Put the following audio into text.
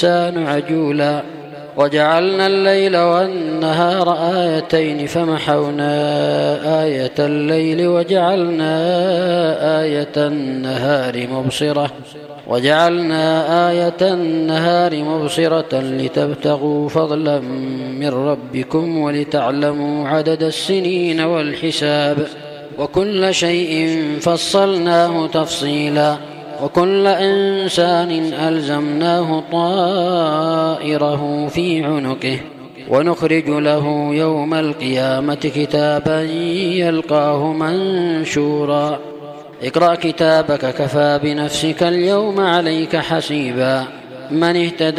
الإنسان عجولا وجعلنا الليل والنهار آيتين فمحونا آية الليل وجعلنا آية النهار مبصرة لتبتغوا فضلا من ربكم ولتعلموا عدد السنين والحساب وكل شيء فصلناه تفصيلا وكل إنسان ألزمناه طائره في عنقه ونخرج له يوم القيامة كتابا يلقاه منشورا اقرأ كتابك كفى بنفسك اليوم عليك حسيبا من اهتدى